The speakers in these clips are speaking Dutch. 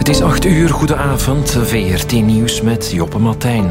Het is 8:00, goedenavond, VRT Nieuws met Joppe Martijn.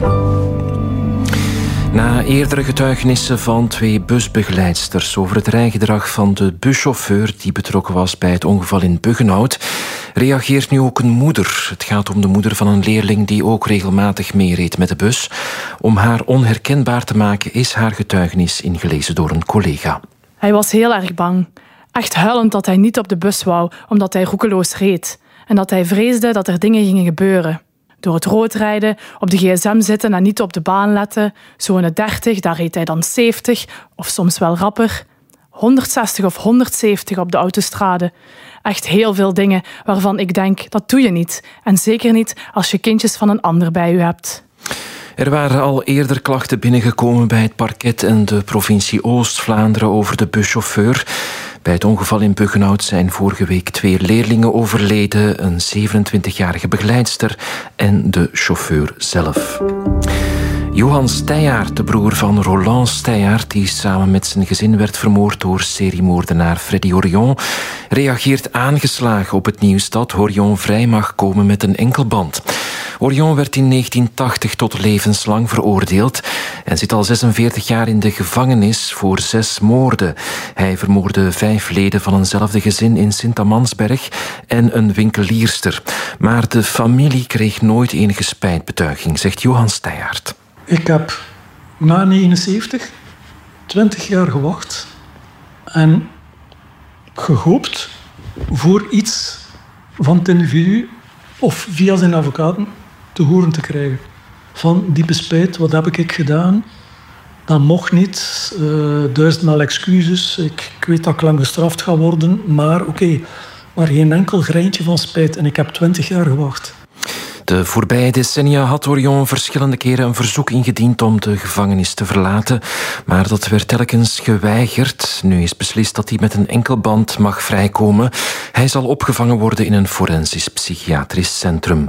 Na eerdere getuigenissen van 2 busbegeleidsters over het rijgedrag van de buschauffeur die betrokken was bij het ongeval in Buggenhout, reageert nu ook een moeder. Het gaat om de moeder van een leerling die ook regelmatig meereed met de bus. Om haar onherkenbaar te maken is haar getuigenis ingelezen door een collega. Hij was heel erg bang. Echt huilend dat hij niet op de bus wou, omdat hij roekeloos reed. En dat hij vreesde dat er dingen gingen gebeuren. Door het rood rijden, op de gsm zitten en niet op de baan letten. Zone 30, daar reed hij dan 70, of soms wel rapper. 160 of 170 op de autostrade. Echt heel veel dingen waarvan ik denk, dat doe je niet. En zeker niet als je kindjes van een ander bij je hebt. Er waren al eerder klachten binnengekomen bij het parket en de provincie Oost-Vlaanderen over de buschauffeur. Bij het ongeval in Buggenhout zijn vorige week 2 leerlingen overleden, een 27-jarige begeleidster en de chauffeur zelf. Johan Steyaert, de broer van Roland Steyaert, die samen met zijn gezin werd vermoord door seriemoordenaar Freddy Orion, reageert aangeslagen op het nieuws dat Orion vrij mag komen met een enkelband. Orion werd in 1980 tot levenslang veroordeeld en zit al 46 jaar in de gevangenis voor 6 moorden. Hij vermoordde 5 leden van eenzelfde gezin in Sint-Amansberg en een winkelierster. Maar de familie kreeg nooit enige spijtbetuiging, zegt Johan Steyaert. Ik heb na 79 20 jaar gewacht en gehoopt voor iets van het individu of via zijn advocaten te horen te krijgen. Van diepe spijt, wat heb ik gedaan? Dat mocht niet, 1000-maal excuses, ik weet dat ik lang gestraft ga worden, maar oké, maar geen enkel greintje van spijt en ik heb 20 jaar gewacht. De voorbije decennia had Orion verschillende keren een verzoek ingediend om de gevangenis te verlaten, maar dat werd telkens geweigerd. Nu is beslist dat hij met een enkelband mag vrijkomen. Hij zal opgevangen worden in een forensisch psychiatrisch centrum.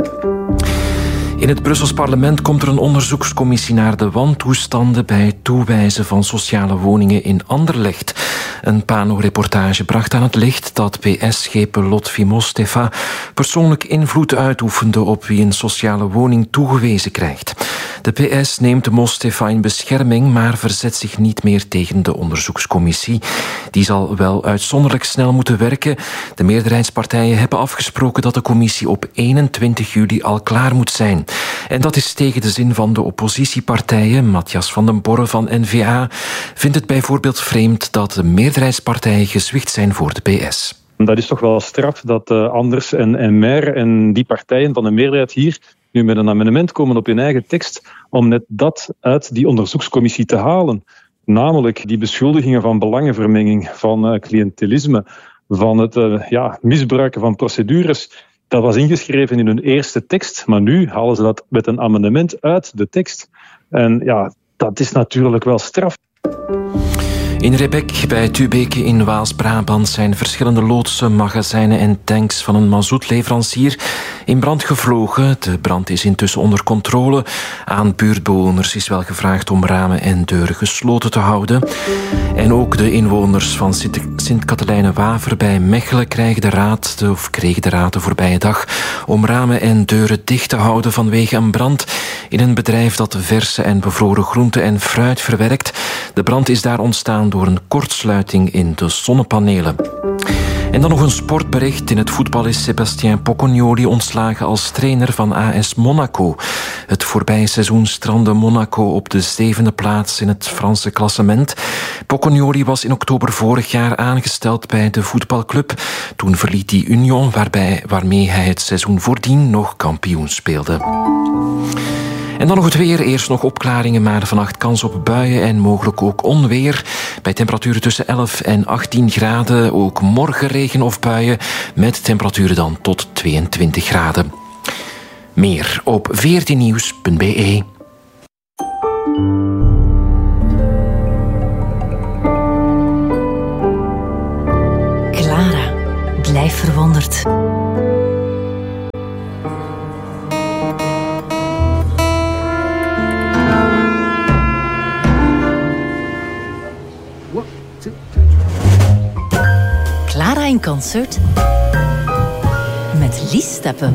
In het Brussels parlement komt er een onderzoekscommissie naar de wantoestanden bij het toewijzen van sociale woningen in Anderlecht. Een Pano-reportage bracht aan het licht dat PS-schepen Lotfi Mostefa persoonlijk invloed uitoefende op wie een sociale woning toegewezen krijgt. De PS neemt de Mostefa in bescherming, maar verzet zich niet meer tegen de onderzoekscommissie. Die zal wel uitzonderlijk snel moeten werken. De meerderheidspartijen hebben afgesproken dat de commissie op 21 juli al klaar moet zijn. En dat is tegen de zin van de oppositiepartijen. Matthias van den Borre van N-VA vindt het bijvoorbeeld vreemd dat de meerderheidspartijen gezwicht zijn voor de PS. Dat is toch wel straf dat Anders en Meijer en die partijen van de meerderheid hier nu met een amendement komen op hun eigen tekst om net dat uit die onderzoekscommissie te halen. Namelijk die beschuldigingen van belangenvermenging, van cliëntelisme, van het misbruiken van procedures. Dat was ingeschreven in hun eerste tekst, maar nu halen ze dat met een amendement uit de tekst. En ja, dat is natuurlijk wel straf. In Rebek bij Tubeke in Waals-Brabant zijn verschillende loodsen, magazijnen en tanks van een mazoetleverancier in brand gevlogen. De brand is intussen onder controle. Aan buurtbewoners is wel gevraagd om ramen en deuren gesloten te houden. En ook de inwoners van Sint-Katelijne-Waver bij Mechelen kregen de raad de voorbije dag om ramen en deuren dicht te houden vanwege een brand in een bedrijf dat verse en bevroren groenten en fruit verwerkt. De brand is daar ontstaan door een kortsluiting in de zonnepanelen. En dan nog een sportbericht. In het voetbal is Sébastien Pocognoli ontslagen als trainer van AS Monaco. Het voorbije seizoen strandde Monaco op de 7e plaats in het Franse klassement. Pocognoli was in oktober vorig jaar aangesteld bij de voetbalclub. Toen verliet hij Union, waarmee hij het seizoen voordien nog kampioen speelde. En dan nog het weer. Eerst nog opklaringen, maar vannacht kans op buien en mogelijk ook onweer. Bij temperaturen tussen 11 en 18 graden. Ook morgen regen of buien, met temperaturen dan tot 22 graden. Meer op vrtnieuws.be. Clara, blijf verwonderd. Clara in concert met met Lies Steppen.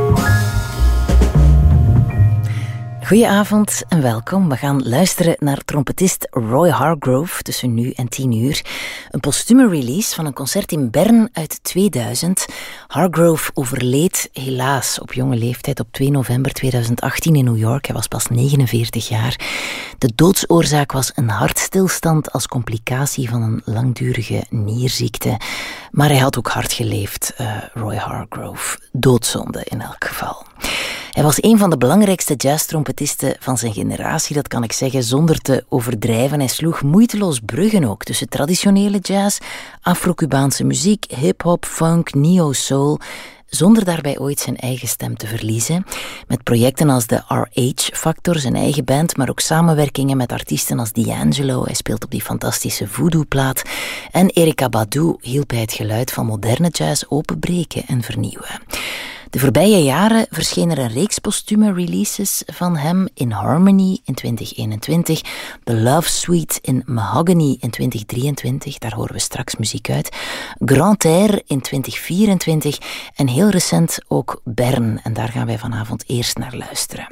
Goedenavond en welkom. We gaan luisteren naar trompetist Roy Hargrove tussen nu en 10 uur. Een postume release van een concert in Bern uit 2000. Hargrove overleed helaas op jonge leeftijd op 2 november 2018 in New York. Hij was pas 49 jaar. De doodsoorzaak was een hartstilstand als complicatie van een langdurige nierziekte. Maar hij had ook hard geleefd, Roy Hargrove. Doodzonde in elk geval. Hij was een van de belangrijkste jazztrompetisten van zijn generatie, dat kan ik zeggen zonder te overdrijven. Hij sloeg moeiteloos bruggen ook tussen traditionele jazz, Afro-Cubaanse muziek, hip-hop, funk, neo-soul, zonder daarbij ooit zijn eigen stem te verliezen. Met projecten als de RH-Factor, zijn eigen band, maar ook samenwerkingen met artiesten als D'Angelo. Hij speelt op die fantastische voodoo-plaat. En Erykah Badu hielp bij het geluid van moderne jazz openbreken en vernieuwen. De voorbije jaren verscheen er een reeks postume releases van hem: In Harmony in 2021, The Love Suite in Mahogany in 2023, daar horen we straks muziek uit, Grand Air in 2024 en heel recent ook Bern, en daar gaan wij vanavond eerst naar luisteren.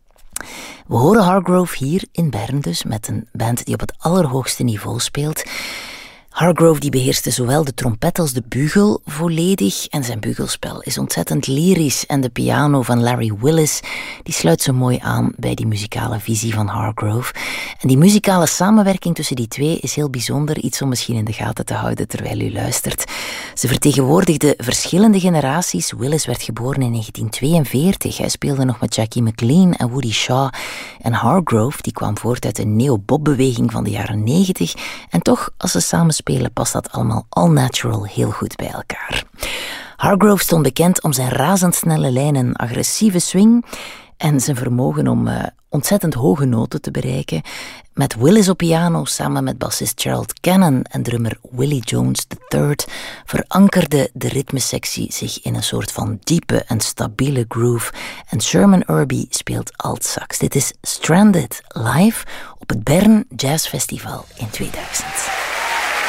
We horen Hargrove hier in Bern dus, met een band die op het allerhoogste niveau speelt. Hargrove die beheerste zowel de trompet als de bugel volledig en zijn bugelspel is ontzettend lyrisch en de piano van Larry Willis die sluit zo mooi aan bij die muzikale visie van Hargrove. En die muzikale samenwerking tussen die twee is heel bijzonder, iets om misschien in de gaten te houden terwijl u luistert. Ze vertegenwoordigden verschillende generaties. Willis werd geboren in 1942. Hij speelde nog met Jackie McLean en Woody Shaw. En Hargrove die kwam voort uit de neo-bop-beweging van de jaren 90. En toch, als ze samen spelen, past dat allemaal all natural heel goed bij elkaar. Hargrove stond bekend om zijn razendsnelle lijn en agressieve swing en zijn vermogen om ontzettend hoge noten te bereiken. Met Willis op piano, samen met bassist Gerald Cannon en drummer Willie Jones III, verankerde de ritmesectie zich in een soort van diepe en stabiele groove. En Sherman Irby speelt altsax. Dit is Stranded live op het Bern Jazz Festival in 2000.